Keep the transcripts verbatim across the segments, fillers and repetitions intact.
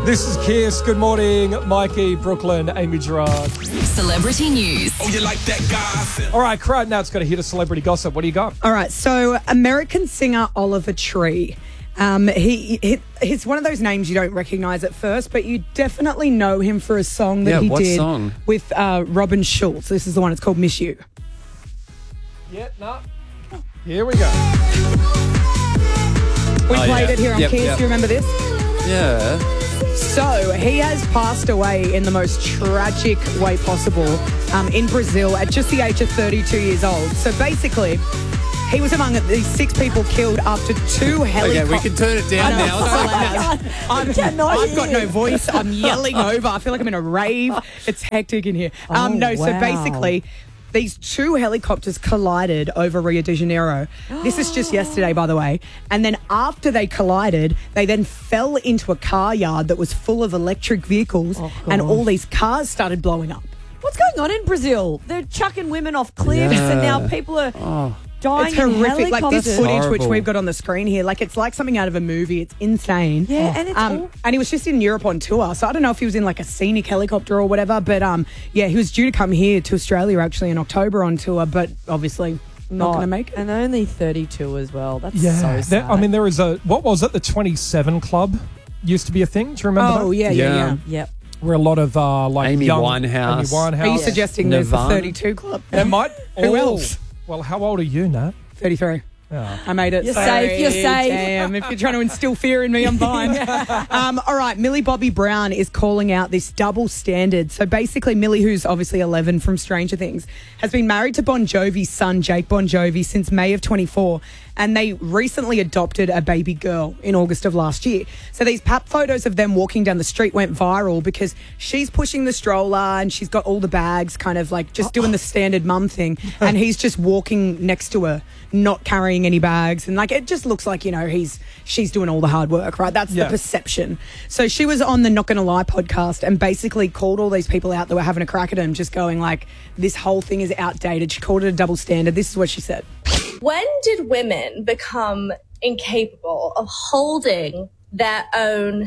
This is Kiss. Good morning, Mikey, Brooklyn, Amy Gerard. Celebrity news. Oh, you like that gossip? All right, crowd, now it's got to hit a celebrity gossip. What do you got? All right, so American singer Oliver Tree. Um, he, he He's one of those names you don't recognise at first, but you definitely know him for a song that Yeah, he what did song? with uh, Robin Schulz. This is the one. It's called Miss You. Yeah, no. Here we go. We Oh, played yeah. it here on Yep, Kiss. yep. Do you remember this? Yeah. So he has passed away in the most tragic way possible um, in Brazil at just the age of thirty-two years old. So basically, he was among these six people killed after two helicopters. Okay, we can turn it down I know, now. it's so loud. I'm, cannot I've got hear. no voice. I'm yelling over. I feel like I'm in a rave. It's hectic in here. Um, Oh, no, so wow. basically, these two helicopters collided over Rio de Janeiro. This is just yesterday, by the way. And then after they collided, they then fell into a car yard that was full of electric vehicles, Oh, and gosh. all these cars started blowing up. What's going on in Brazil? They're chucking women off cliffs, Yeah. and now people are dying. It's in horrific. Like this helicopters. footage, which Horrible. we've got on the screen here, like it's like something out of a movie. It's insane. Yeah, and it's um, all- and he was just in Europe on tour, so I don't know if he was in like a scenic helicopter or whatever. But um, yeah, he was due to come here to Australia actually in October on tour, but obviously not going to make it. And only thirty-two as well. That's Yeah. so There- sad. I mean, there is a, what was it? The twenty-seven Club used to be a thing. Do you remember Oh that? yeah, yeah, Yeah. yeah. Yep. Where a lot of uh, like Amy young Winehouse. Amy Winehouse. Are you suggesting there's a Nirvana? thirty-two club? There might. Who Oh. else? Well, how old are you, Nat? thirty-three. Oh. I made it. You're Sorry. safe, you're safe. Damn, if you're trying to instill fear in me, I'm fine. um, all right, Millie Bobby Brown is calling out this double standard. So basically, Millie, who's obviously eleven from Stranger Things, has been married to Bon Jovi's son, Jake Bon Jovi, since May of twenty-four. And they recently adopted a baby girl in August of last year. So these pap photos of them walking down the street went viral because she's pushing the stroller and she's got all the bags, kind of like just doing the standard mum thing. And he's just walking next to her, not carrying any bags. And like, it just looks like, you know, he's she's doing all the hard work, right? That's Yeah. the perception. So she was on the Not Gonna Lie podcast and basically called all these people out that were having a crack at him, just going like, this whole thing is outdated. She called it a double standard. This is what she said. When did women become incapable of holding their own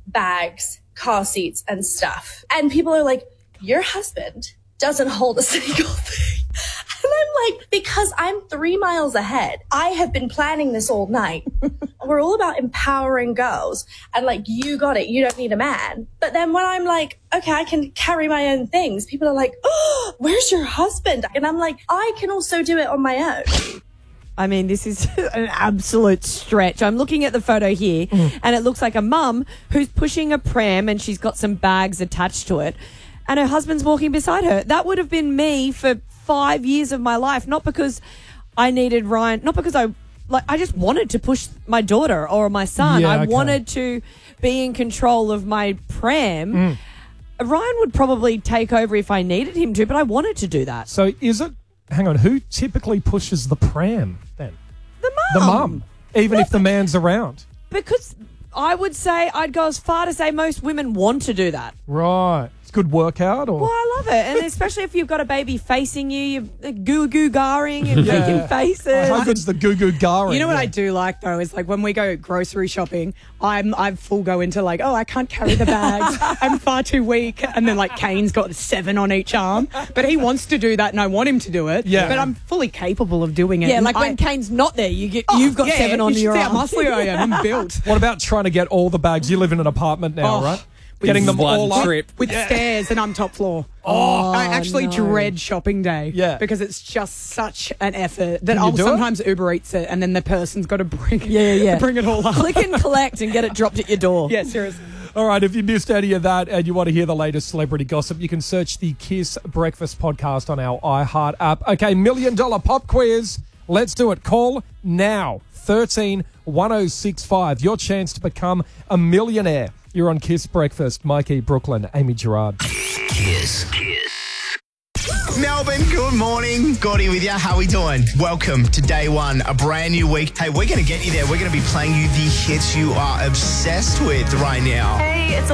bags, car seats, and stuff? And people are like, your husband doesn't hold a single thing. And I'm like, because I'm three miles ahead. I have been planning this all night. We're all about empowering girls. And like, you got it. You don't need a man. But then when I'm like, okay, I can carry my own things, people are like, oh, where's your husband? And I'm like, I can also do it on my own. I mean, this is an absolute stretch. I'm looking at the photo here, and it looks like a mum who's pushing a pram and she's got some bags attached to it, and her husband's walking beside her. That would have been me for five years of my life, not because I needed Ryan, not because I, like, I just wanted to push my daughter or my son. Yeah, I okay. wanted to be in control of my pram. Ryan would probably take over if I needed him to, but I wanted to do that. So is it, hang on, who typically pushes the pram then? The mum. The mum, even if the man's around. Because I would say, I'd go as far to say most women want to do that. Right. It's a good workout or? Well, I love it. And especially if you've got a baby facing you, you're goo goo garring and making faces. How good's the goo goo garring? You know what Yeah. I do like though is like when we go grocery shopping, I'm I full go into like, oh, I can't carry the bags. I'm far too weak. And then like Kane's got seven on each arm, but he wants to do that, and I want him to do it. Yeah. But I'm fully capable of doing it. Yeah, And like when I- Kane's not there, you get Oh, you've got yeah, seven on you should your see how arm. muscly I am. I'm built. What about trying to get all the bags? You live in an apartment now, Oh, right? with Getting them one all up. trip. with stairs, and I'm top floor. Oh, I actually no. dread shopping day. Yeah. because it's just such an effort that Can you I'll do it? sometimes Uber Eats it, and then the person's got to bring Yeah, yeah, yeah. bring it all up. Click and collect and get it dropped at your door. Yeah, seriously. All right, if you missed any of that and you want to hear the latest celebrity gossip, you can search the Kiss Breakfast podcast on our iHeart app. Okay, million dollar pop quiz. Let's do it. Call now. thirteen one oh six five. Your chance to become a millionaire. You're on Kiss Breakfast. Mikey, Brooklyn, Amy Gerard. Kiss. Kiss. Melbourne, good morning. Gordy with you. How we doing? Welcome to day one, a brand new week. Hey, we're going to get you there. We're going to be playing you the hits you are obsessed with right now. Hey, it's